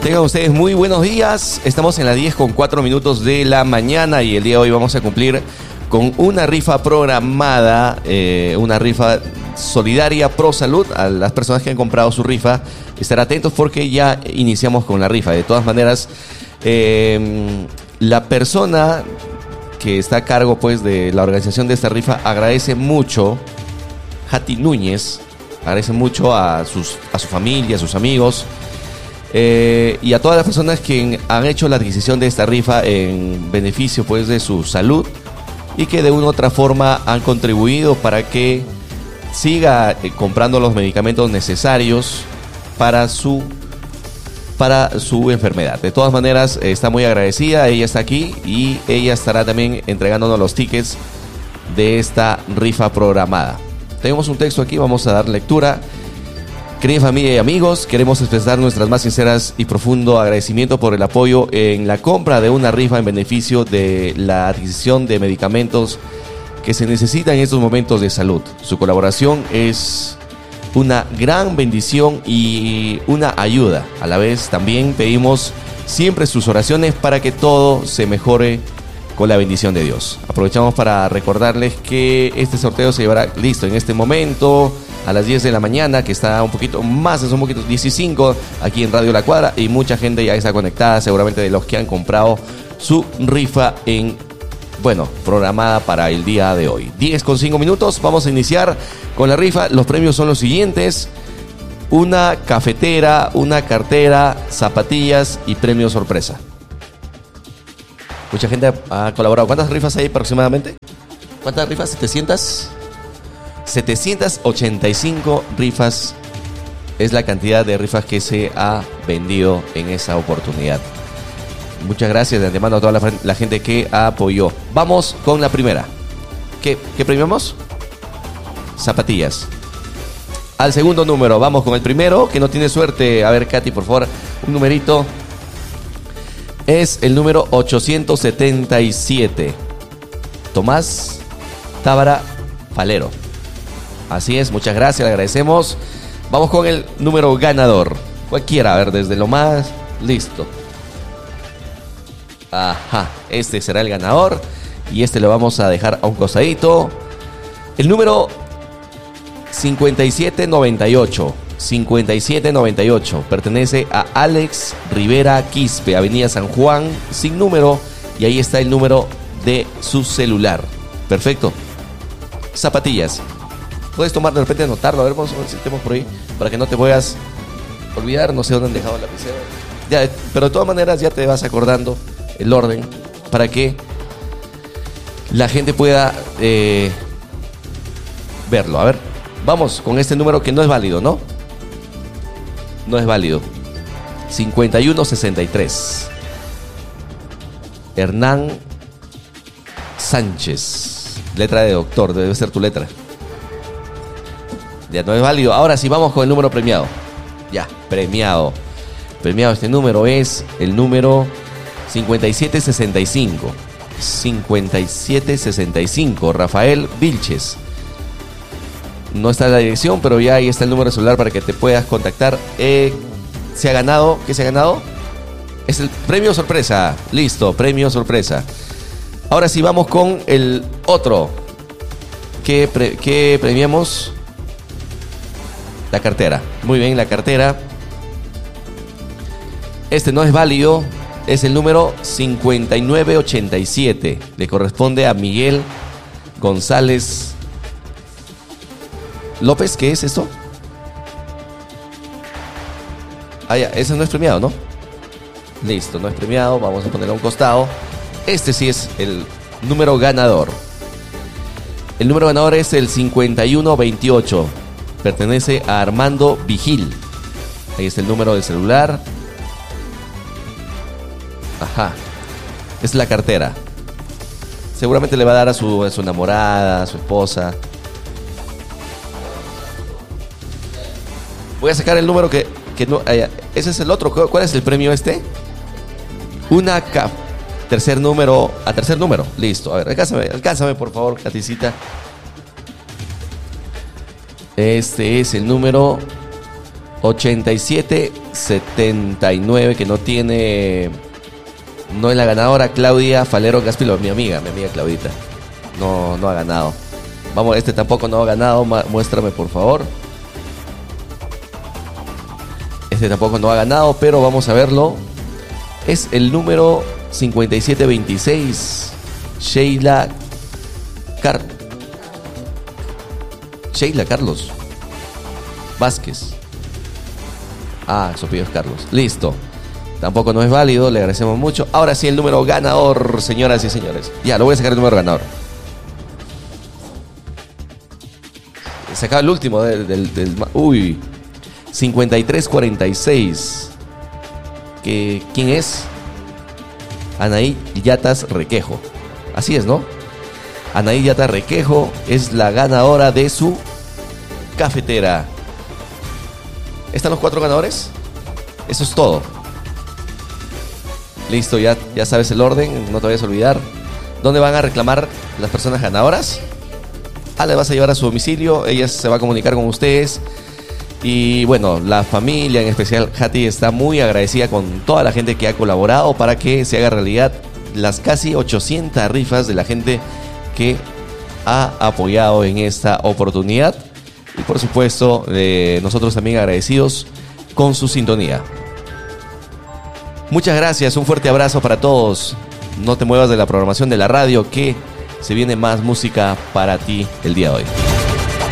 Tengan ustedes muy buenos días. Estamos en las 10:04 de la mañana y el día de hoy vamos a cumplir con una rifa programada, una rifa solidaria pro salud. A las personas que han comprado su rifa, estar atentos porque ya iniciamos con la rifa. De todas maneras, la persona que está a cargo pues de la organización de esta rifa agradece mucho, Jati Núñez, agradece mucho a su familia, a sus amigos, y a todas las personas que han hecho la adquisición de esta rifa en beneficio pues de su salud y que de una u otra forma han contribuido para que siga comprando los medicamentos necesarios para su enfermedad. De todas maneras, está muy agradecida, ella está aquí y ella estará también entregándonos los tickets de esta rifa programada. Tenemos un texto aquí, vamos a dar lectura. Querida familia y amigos, queremos expresar nuestras más sinceras y profundo agradecimiento por el apoyo en la compra de una rifa en beneficio de la adquisición de medicamentos que se necesitan en estos momentos de salud. Su colaboración es una gran bendición y una ayuda. A la vez también pedimos siempre sus oraciones para que todo se mejore con la bendición de Dios. Aprovechamos para recordarles que este sorteo se llevará listo en este momento a las 10 de la mañana, que está un poquito más, es un poquito 15 aquí en Radio La Cuadra, y mucha gente ya está conectada, seguramente de los que han comprado su rifa programada para el día de hoy. 10:05, vamos a iniciar con la rifa. Los premios son los siguientes: una cafetera, una cartera, zapatillas y premio sorpresa. Mucha gente ha colaborado. ¿Cuántas rifas hay aproximadamente? ¿Cuántas rifas? 785 rifas es la cantidad de rifas que se ha vendido en esa oportunidad. Muchas gracias de antemano a toda la gente que apoyó. Vamos con la primera. ¿Qué premiamos? Zapatillas. Al segundo número, vamos con el primero, que no tiene suerte. A ver, Katy, por favor, un numerito. Es el número 877. Tomás Tábara Falero. Así es, muchas gracias, le agradecemos. Vamos con el número ganador. Cualquiera, a ver, desde lo más... Listo. Ajá, este será el ganador y este lo vamos a dejar a un costadito. El número 5798 pertenece a Alex Rivera Quispe, Avenida San Juan, sin número, y ahí está el número de su celular. Perfecto. Zapatillas. Puedes tomar, de repente anotarlo, a ver, vamos a ver si tenemos por ahí, para que no te puedas olvidar. No sé dónde han dejado la lapicera. Ya, pero de todas maneras ya te vas acordando el orden para que la gente pueda verlo. A ver, vamos con este número que no es válido, ¿no? No es válido. 5163. Hernán Sánchez. Letra de doctor, debe ser tu letra. Ya no es válido. Ahora sí, vamos con el número premiado. Ya, premiado. Premiado, este número es el número 5765. 5765. Rafael Vilches. No está la dirección, pero ya ahí está el número de celular para que te puedas contactar. Se ha ganado. ¿Qué se ha ganado? Es el premio sorpresa. Listo, premio sorpresa. Ahora sí, vamos con el otro. ¿Qué premiamos? La cartera. Muy bien, la cartera. Este no es válido. Es el número 5987. Le corresponde a Miguel González López. ¿Qué es esto? Ah, ya, ese no es premiado, ¿no? Listo, no es premiado. Vamos a ponerlo a un costado. Este sí es el número ganador. El número ganador es el 5128. Pertenece a Armando Vigil. Ahí está el número de celular. Ajá. Es la cartera. Seguramente le va a dar a su enamorada, a su esposa. Voy a sacar el número que no... ese es el otro. ¿Cuál es el premio este? Una tercer número. A tercer número. Listo. A ver, alcánzame por favor, Katicita. Este es el número 8779, que no tiene... No es la ganadora, Claudia Falero Gaspilo, mi amiga Claudita. No ha ganado. Vamos, este tampoco no ha ganado, muéstrame por favor. Este tampoco no ha ganado, pero vamos a verlo. Es el número 5726, Sheila Carlos Vázquez. Su apellido es Carlos. Listo. Tampoco no es válido, le agradecemos mucho. Ahora sí, el número ganador, señoras y señores. Ya, lo voy a sacar el número ganador. Sacaba el último uy, 5346. ¿Quién es? Anaí Yatas Requejo. Así es, ¿no? Anaí Yatas Requejo es la ganadora de su cafetera. ¿Están los 4 ganadores? Eso es todo. Listo, ya sabes el orden, no te vayas a olvidar. ¿Dónde van a reclamar las personas ganadoras? Le vas a llevar a su domicilio, ella se va a comunicar con ustedes. Y bueno, la familia, en especial Hati, está muy agradecida con toda la gente que ha colaborado para que se haga realidad las casi 800 rifas de la gente que ha apoyado en esta oportunidad. Y por supuesto, nosotros también agradecidos con su sintonía. Muchas gracias, un fuerte abrazo para todos. No te muevas de la programación de la radio, que se viene más música para ti el día de hoy.